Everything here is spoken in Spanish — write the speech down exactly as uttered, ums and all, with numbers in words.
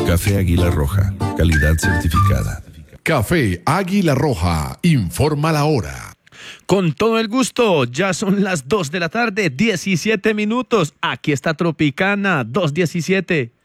Café Águila Roja, calidad certificada. Café Águila Roja, informa la hora. Con todo el gusto, ya son las dos de la tarde, diecisiete minutos. Aquí está Tropicana, dos diecisiete.